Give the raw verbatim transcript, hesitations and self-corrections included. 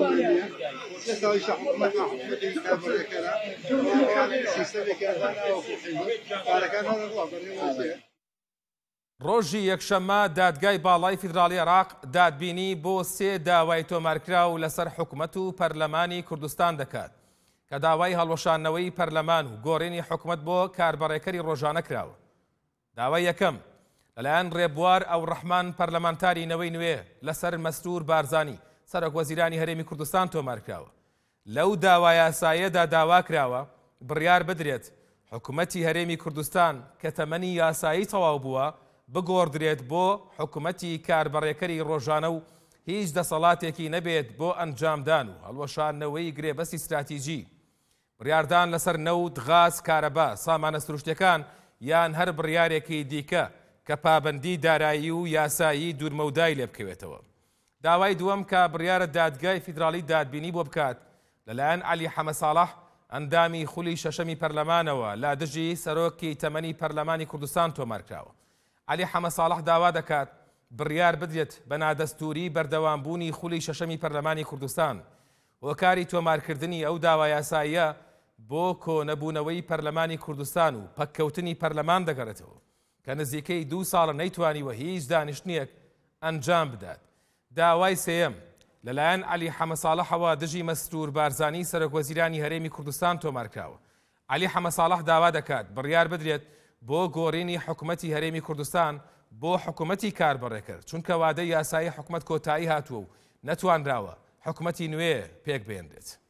ڕۆژی یەکشەممە دادگای باڵای فیدراڵی عێراق دادبینی بۆ سێ داوای تۆمارکراو لەسەر حکوومەت و پەرلەمانی کوردستان دەکات کە داوای هەڵوەشاندنەوەی پەرلەمان و گۆڕینی حکوومەت بۆ کاربەڕێکەری ڕۆژانە کراوە. داوای یەکەم لەلایەن ڕێبوار ئەو ڕەحمان پەرلەمانتاری نەوەی نوێ لەسەر مەستور بارزانی سەرۆک وەزیرانی هەرێمی کوردستان تۆمارکراوە. لەو داوای یاساییەدا داوا کراوە بڕیار بدرێت حکوومەتی هەرێمی کوردستان کە تەمەنی یاسایی تەواو بووە بگۆڕدرێت بۆ حکوومەتی کاربەڕێکەری ڕۆژانە و هیچ دەسەڵاتێکی نەبێت بۆ ئەنجامدان و هەڵوەشاندنەوەی گرێبەستی استراتیژی، بڕیاردان لەسەر نەوت، غاز، کارەبا، سامانە سروشتەکان یان هەر بڕیارێکی دیکە کە پابەندی دارایی و یاسایی دوورمەودای لێ بکەوێتەوە. داوای دووەم کە بڕیارە دادگای فیدراڵی دادبینی بۆ بکات لەلایەن عەلی حەمە ساڵح ئەندامی خولی شەشەمی پەرلەمانەوە لا دژی سەرۆکی تەمەنی پەرلەمانی کوردستان تۆمارکراوە. عەلی حەمە ساڵح داوا دەکات بڕیار بدرێت بە نادەستوری بەردەوامبوونی خولی شەشەمی پەرلەمانی کوردستان هۆکاری تۆمارکردنی ئەو داوا یاساییە بۆ کۆنەبوونەوەی پەرلەمانی کوردستان و پەککەوتنی پەرلەمان دەگەڕێتەوە کە نزیکەی دوو ساڵە نەیتوانیوە هیچ دانیشتنیەک ئەنجام بدات. داوای سێیەم لەلایەن عەلی حەمە ساڵحەوە دژی مەستور بارزانی سەرۆک وەزیرانی هەرێمی کوردستان تۆمارکراوە. عەلی حەمە ساڵح داوا دەکات بڕیار بدرێت بۆ گۆڕینی حکوومەتی هەرێمی کوردستان بۆ حکوومەتی کاربەڕێکرد چونکە وادەی یاسایی حکوومەت کۆتایی هاتووە و نەتوانراوە حکوومەتی نوێ پێک بێنرێت.